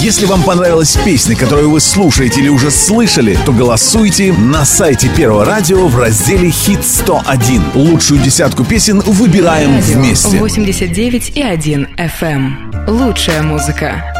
Если вам понравилась песня, которую вы слушаете или уже слышали, то голосуйте на сайте Первого радио в разделе «Хит 101». Лучшую десятку песен выбираем вместе. 89,1 FM. Лучшая музыка.